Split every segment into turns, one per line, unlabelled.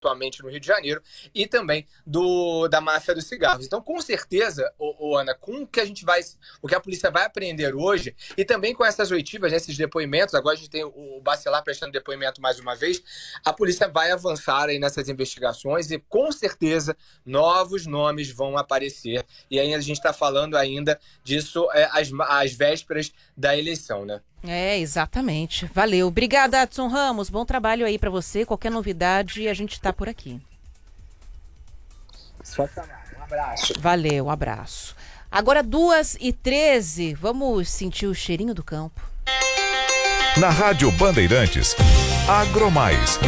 somente no Rio de Janeiro, e também da máfia dos cigarros. Então, com certeza, Ana, com o que a polícia vai apreender hoje, e também com essas oitivas, esses depoimentos, agora a gente tem o Bacelar prestando depoimento mais uma vez, a polícia vai avançar aí nessas investigações e, com certeza, novos nomes vão aparecer. E aí a gente está falando ainda disso às vésperas da eleição, né?
Exatamente. Valeu. Obrigada, Adson Ramos. Bom trabalho aí para você. Qualquer novidade, a gente está por aqui.
Só chamar. Um abraço.
Valeu, um abraço. Agora 2h13, vamos sentir o cheirinho do campo.
Na Rádio Bandeirantes, Agromais.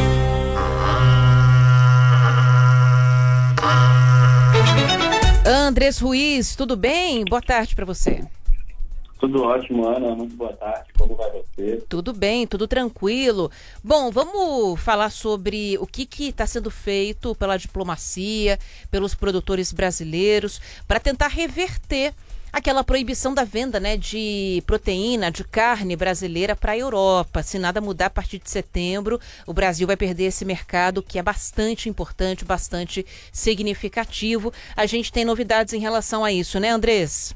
Andrés Ruiz, tudo bem? Boa tarde para você.
Tudo ótimo, Ana. Muito boa tarde. Como vai você?
Tudo bem, tudo tranquilo. Bom, vamos falar sobre o que está sendo feito pela diplomacia, pelos produtores brasileiros, para tentar reverter aquela proibição da venda, né, de proteína, de carne brasileira para a Europa. Se nada mudar a partir de setembro, o Brasil vai perder esse mercado que é bastante importante, bastante significativo. A gente tem novidades em relação a isso, né, Andrés?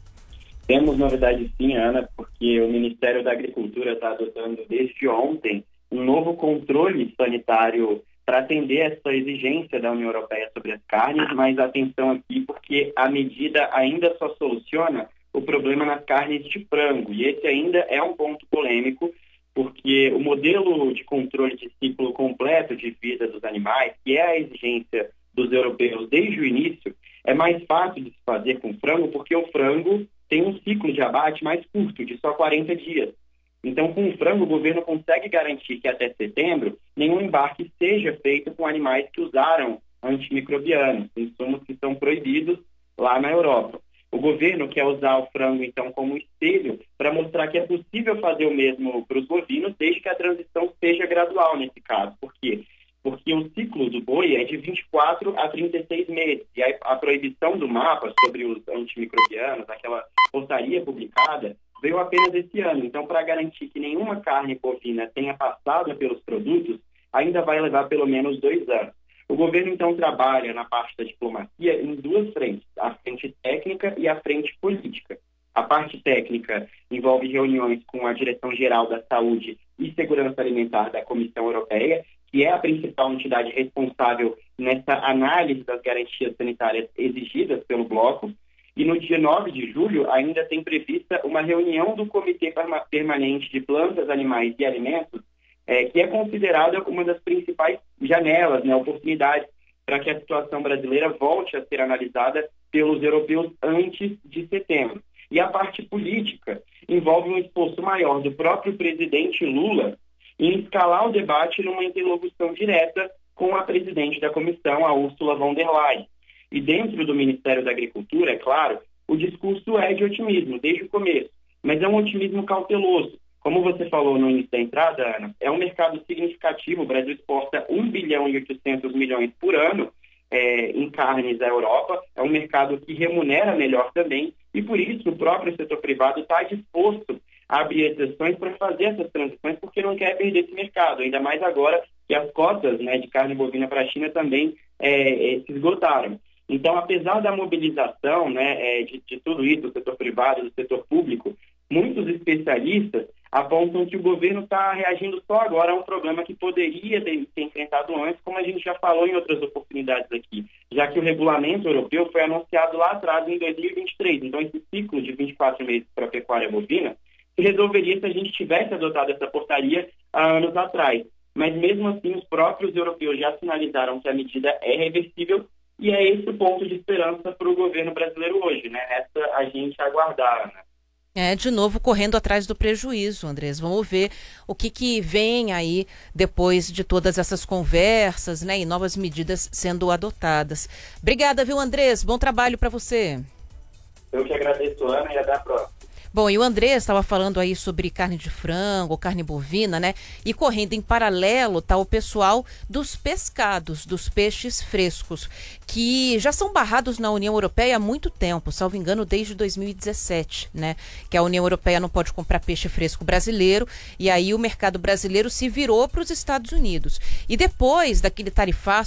Temos novidades sim, Ana, porque o Ministério da Agricultura está adotando desde ontem um novo controle sanitário para atender essa exigência da União Europeia sobre as carnes, mas atenção aqui, porque a medida ainda só soluciona o problema nas carnes de frango, e esse ainda é um ponto polêmico, porque o modelo de controle de ciclo completo de vida dos animais, que é a exigência dos europeus desde o início, é mais fácil de se fazer com frango, porque o frango tem um ciclo de abate mais curto, de só 40 dias. Então, com o frango, o governo consegue garantir que até setembro nenhum embarque seja feito com animais que usaram antimicrobianos, insumos que são proibidos lá na Europa. O governo quer usar o frango, então, como espelho para mostrar que é possível fazer o mesmo para os bovinos, desde que a transição seja gradual nesse caso. Por quê? Porque o ciclo do boi é de 24 a 36 meses. E a proibição do mapa sobre os antimicrobianos, aquela portaria publicada, veio apenas esse ano. Então, para garantir que nenhuma carne bovina tenha passado pelos produtos, ainda vai levar pelo menos 2 anos. O governo, então, trabalha na parte da diplomacia em 2 frentes, a frente técnica e a frente política. A parte técnica envolve reuniões com a Direção-Geral da Saúde e Segurança Alimentar da Comissão Europeia, que é a principal entidade responsável nessa análise das garantias sanitárias exigidas pelo bloco. E no dia 9 de julho ainda tem prevista uma reunião do Comitê Permanente de Plantas, Animais e Alimentos, que é considerada uma das principais janelas, oportunidades para que a situação brasileira volte a ser analisada pelos europeus antes de setembro. E a parte política envolve um esforço maior do próprio presidente Lula em escalar o debate numa interlocução direta com a presidente da comissão, a Ursula von der Leyen. E dentro do Ministério da Agricultura, é claro, o discurso é de otimismo, desde o começo, mas é um otimismo cauteloso. Como você falou no início da entrada, Ana, é um mercado significativo, o Brasil exporta 1 bilhão e 800 milhões por ano em carnes à Europa, é um mercado que remunera melhor também, e por isso o próprio setor privado está disposto a abrir exceções para fazer essas transições, porque não quer perder esse mercado, ainda mais agora que as cotas de carne bovina para a China também se esgotaram. Então, apesar da mobilização de tudo isso, do setor privado, do setor público, muitos especialistas apontam que o governo está reagindo só agora a um problema que poderia ter enfrentado antes, como a gente já falou em outras oportunidades aqui, já que o regulamento europeu foi anunciado lá atrás, em 2023. Então, esse ciclo de 24 meses para a pecuária bovina se resolveria se a gente tivesse adotado essa portaria há anos atrás. Mas, mesmo assim, os próprios europeus já sinalizaram que a medida é reversível, e é esse o ponto de esperança para o governo brasileiro hoje, Resta a gente aguardar,
De novo, correndo atrás do prejuízo, Andrés. Vamos ver o que vem aí depois de todas essas conversas, e novas medidas sendo adotadas. Obrigada, viu, Andrés? Bom trabalho para você.
Eu que agradeço, Ana, e até a próxima.
Bom, e o Andrés estava falando aí sobre carne de frango, carne bovina, E correndo em paralelo está o pessoal dos pescados, dos peixes frescos, que já são barrados na União Europeia há muito tempo, salvo engano, desde 2017, Que a União Europeia não pode comprar peixe fresco brasileiro, e aí o mercado brasileiro se virou para os Estados Unidos. E depois daquele tarifaço